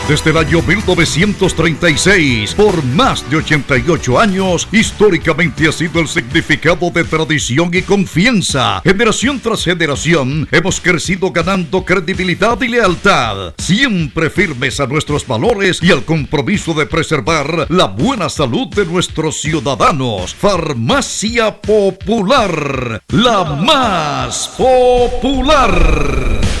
Desde el año 1936, por más de 88 años, históricamente ha sido el significado de tradición y confianza. Generación tras generación, hemos crecido ganando credibilidad y lealtad, siempre firmes a nuestros valores y al compromiso de preservar la buena salud de nuestros ciudadanos. Farmacia Popular, la más popular.